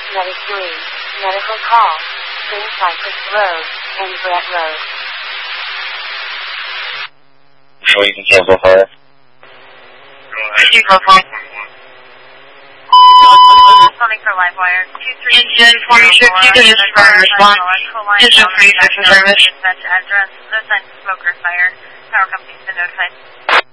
93, medical call, St. Cypress Road, and Brett Road. Sure you can cancel fire. Calling for Livewire. Engine 4050 to this fire response. Engine 4050 service. Dispatch address, no signs of smoke or fire. Power company has been notified.